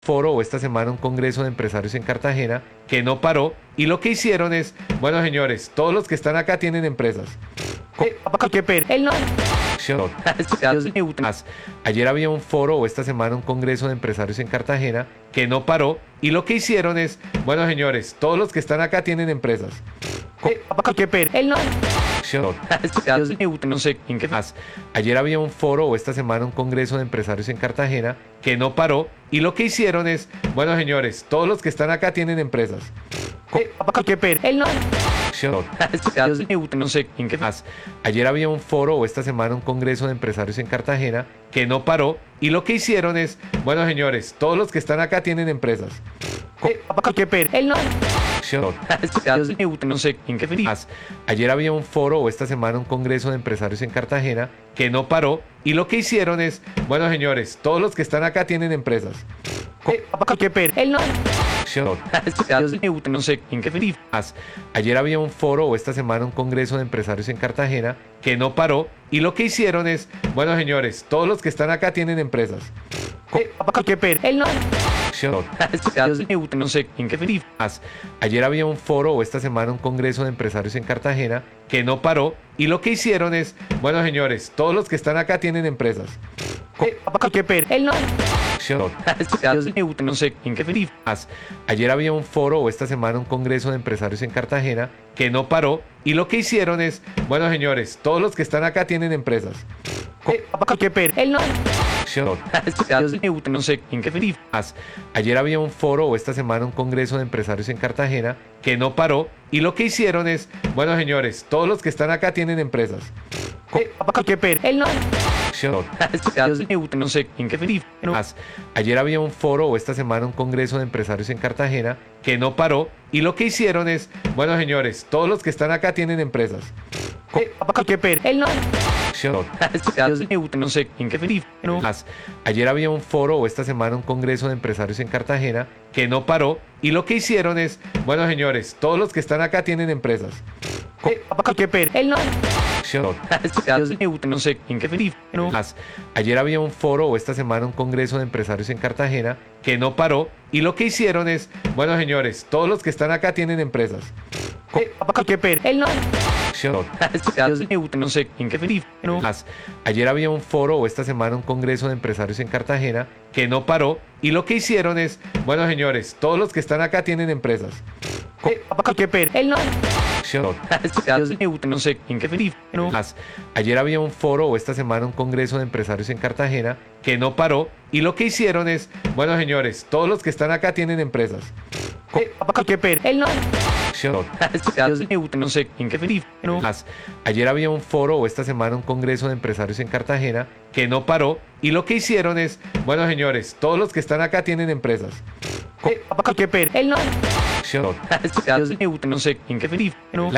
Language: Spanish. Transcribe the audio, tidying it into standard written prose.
foro o esta semana un congreso de empresarios en Cartagena que no paró y lo que hicieron es, bueno señores, todos los que están acá tienen empresas. Él no. Ayer había un foro o esta semana un congreso de empresarios en Cartagena que no paró y lo que hicieron es, bueno señores, todos los que están acá tienen empresas. Él no. No sé en qué más. Ayer había un foro o esta semana un congreso de empresarios en Cartagena que no paró y lo que hicieron es, bueno señores, todos los que están acá tienen empresas. Él no. No sé en qué más. Ayer había un foro o esta semana un congreso de empresarios en Cartagena que no paró y lo que hicieron es, bueno señores, todos los que están acá tienen empresas. Él no. No sé en qué más. Ayer había un foro o esta semana un congreso de empresarios en Cartagena que no paró y lo que hicieron es, bueno señores, todos los que están acá tienen empresas. Él no. No sé en qué más. Ayer había un foro o esta semana un congreso de empresarios en Cartagena que no paró y lo que hicieron es, bueno señores, todos los que están acá tienen empresas. Él no. No sé en qué más. Ayer había un foro o esta semana un congreso de empresarios en Cartagena que no paró y lo que hicieron es, bueno señores, todos los que están acá tienen empresas. Él no. No sé en qué más. Ayer había un foro o esta semana un congreso de empresarios en Cartagena que no paró y lo que hicieron es, bueno señores, todos los que están acá tienen empresas. Él no. No sé en qué más. Ayer había un foro o esta semana un congreso de empresarios en Cartagena que no paró y lo que hicieron es, bueno señores, todos los que están acá tienen empresas. Él no. No sé en qué más. Ayer había un foro o esta semana un congreso de empresarios en Cartagena que no paró y lo que hicieron es, bueno señores, todos los que están acá tienen empresas. Él no. No sé en qué más. Ayer había un foro o esta semana un congreso de empresarios en Cartagena que no paró y lo que hicieron es, bueno señores, todos los que están acá tienen empresas. Él no. No sé en qué más. Ayer había un foro o esta semana un congreso de empresarios en Cartagena que no paró y lo que hicieron es, bueno señores, todos los que están acá tienen empresas. Él no. No sé en qué más. Ayer había un foro o esta semana un congreso de empresarios en Cartagena que no paró y lo que hicieron es, bueno señores, todos los que están acá tienen empresas. Él no. No sé en qué más. Ayer había un foro o esta semana un congreso de empresarios en Cartagena que no paró y lo que hicieron es, bueno señores, todos los que están acá tienen empresas. Él no. No sé en qué más. Ayer había un foro o esta semana un congreso de empresarios en Cartagena que no paró y lo que hicieron es, bueno señores, todos los que están acá tienen empresas. Él no. No sé en qué